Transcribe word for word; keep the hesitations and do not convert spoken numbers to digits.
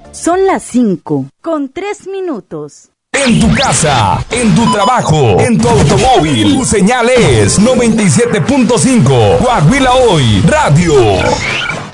Son las cinco, con tres minutos. En tu casa, en tu trabajo, en tu automóvil, tu señal es noventa y siete punto cinco. Coahuila Hoy Radio.